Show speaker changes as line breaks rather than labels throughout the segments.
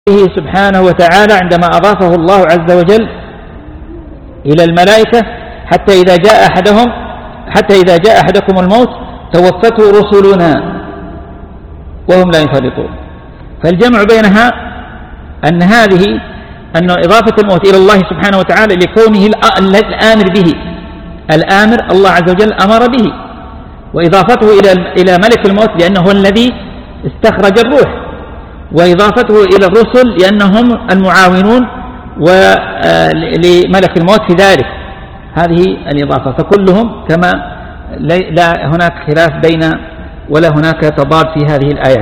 سبحانه وتعالى عندما أضافه الله عز وجل إلى الملائكة حتى إذا جاء أحدكم الموت توفته رسلنا وهم لا يفرطون. فالجمع بينها أن إضافة الموت إلى الله سبحانه وتعالى لكونه الآمر به، الآمر الله عز وجل أمر به، وإضافته إلى ملك الموت لأنه هو الذي استخرج الروح، وإضافته إلى الرسل لأنهم المعاونون لملك الموت في ذلك. هذه الإضافة، فكلهم كما لا هناك خلاف ولا هناك تضاد في هذه الآيات.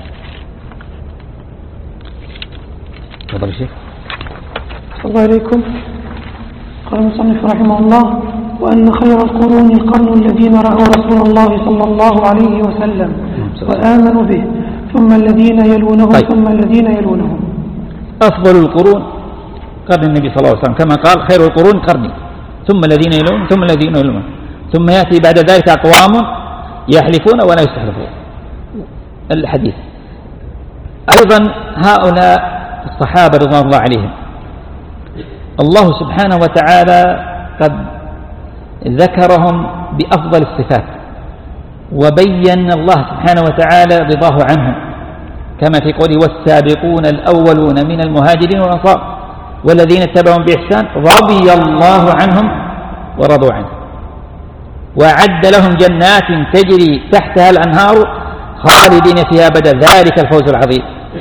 تفضل الشيخ.
صلى الله عليكم. قال المصنف رحمه الله: وأن خير القرون القرن الذين رأوا رسول الله صلى الله عليه وسلم وآمنوا به، ثم الذين يلونهم ثم الذين يلونهم.
أفضل القرون قرن النبي صلى الله عليه وسلم، كما قال: خير القرون قرني ثم الذين يلون ثم الذين يلون، ثم يأتي بعد ذلك أقوام يحلفون ولا يستحلفون. الحديث أيضا هؤلاء الصحابة رضوان الله عليهم الله سبحانه وتعالى قد ذكرهم بأفضل الصفات، وبين الله سبحانه وتعالى رضاه عنهم كما في قوله: والسابقون الأولون من المهاجرين والأنصار والذين اتبعهم بإحسان رضي الله عنهم ورضوا عنه، وأعد لهم جنات تجري تحتها الأنهار خالدين فيها أبدا ذلك الفوز العظيم.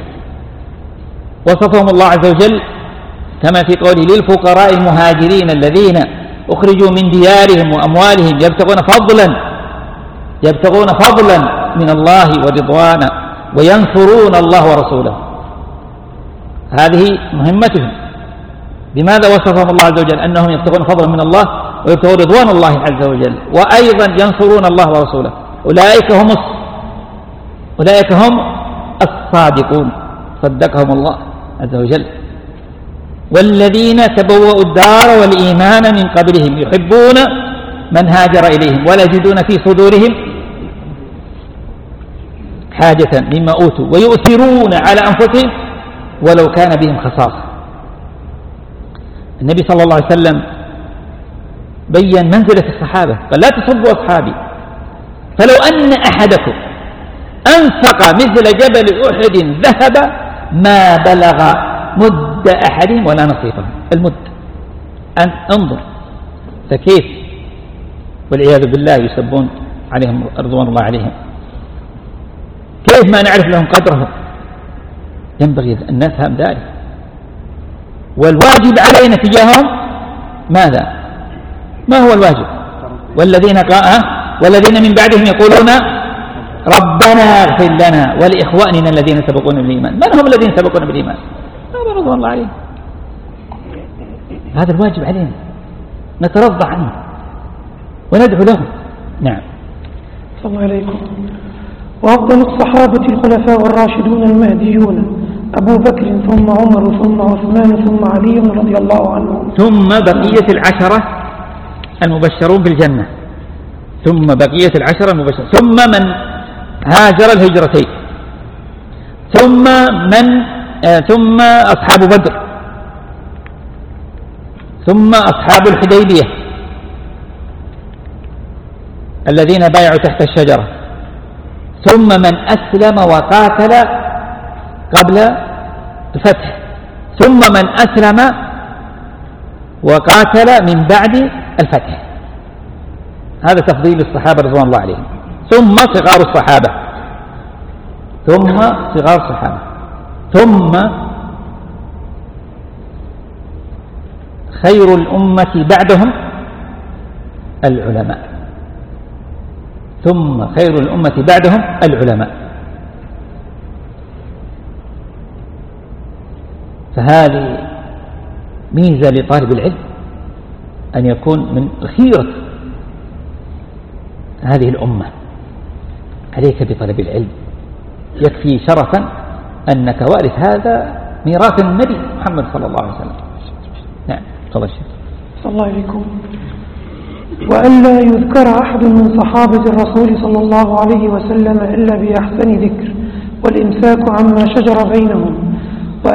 وصفهم الله عز وجل كما في قوله: للفقراء المهاجرين الذين أخرجوا من ديارهم وأموالهم يبتغون فضلا من الله ورضوانا وينصرون الله ورسوله. هذه مهمتهم. بماذا وصفهم الله عز وجل؟ أنهم يبتغون فضلا من الله ويبتغون رضوان الله عز وجل، وأيضا ينصرون الله ورسوله. أولئك هم الصادقون، صدقهم الله عز وجل. والذين تبوأوا الدار والإيمان من قبلهم يحبون من هاجر إليهم ولا يجدون في صدورهم حاجة مما أوتوا ويؤثرون على أنفسهم ولو كان بهم خصاصة. النبي صلى الله عليه وسلم بيّن منزلة الصحابة، قال: لا تصبوا أصحابي، فلو أن أحدكم أنفق مثل جبل أحد ذهب ما بلغ مد أحدهم ولا نصيفه. المد انظر فكيف، والعياذ بالله يسبون عليهم رضوان الله عليهم، كيف ما نعرف لهم قدرهم؟ ينبغي أن نفهم ذلك. والواجب علينا تجاههم ماذا؟ ما هو الواجب؟ والذين من بعدهم يقولون: ربنا اغفر لنا ولإخواننا الذين سبقونا بالإيمان. من هم الذين سبقونا بالإيمان؟ رضوان الله عليهم. هذا الواجب علينا، نترضى عنه وندعو لهم. نعم.
صلى الله عليكم. وأفضل الصحابة الخلفاء الراشدون المهديون أبو بكر ثم عمر ثم عثمان ثم علي رضي الله عنهم،
ثم بقية العشرة المبشرون بالجنة، ثم بقية العشرة المبشرون، ثم من هاجر الهجرتين، ثم أصحاب بدر، ثم أصحاب الحديبية الذين بايعوا تحت الشجرة، ثم من أسلم وقاتل قبل الفتح، ثم من أسلم وقاتل من بعد الفتح. هذا تفضيل الصحابة رضوان الله عليهم. ثم صغار الصحابة، ثم خير الأمة بعدهم العلماء، ثم خير الأمة بعدهم العلماء. فهذه ميزة لطالب العلم أن يكون من خيرة هذه الأمة. عليك بطلب العلم، يكفي شرفا أنك وارث هذا ميراث النبي محمد صلى الله عليه وسلم. نعم. تفضل الشيخ.
صلى الله عليكم. وألا يذكر أحد من صحابة الرسول صلى الله عليه وسلم إلا بأحسن ذكر والإمساك عما شجر بينهم